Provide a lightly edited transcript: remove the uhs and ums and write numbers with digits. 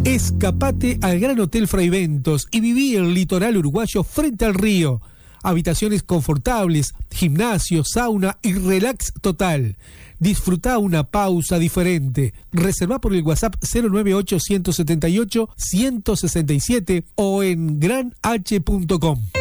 Escapate al Gran Hotel Fraiventos y viví el litoral uruguayo frente al río. Habitaciones confortables, gimnasio, sauna y relax total. Disfrutá una pausa diferente. Reservá por el WhatsApp 098-178-167 o en granh.com.